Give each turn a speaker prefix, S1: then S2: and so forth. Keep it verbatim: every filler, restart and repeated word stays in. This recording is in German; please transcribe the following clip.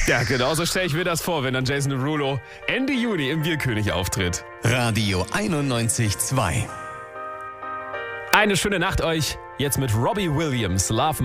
S1: Ja, genau so stelle ich mir das vor, wenn dann Jason Derulo Ende Juni im Bierkönig auftritt.
S2: Radio einundneunzig Komma zwei.
S1: Eine schöne Nacht euch. Jetzt mit Robbie Williams, Love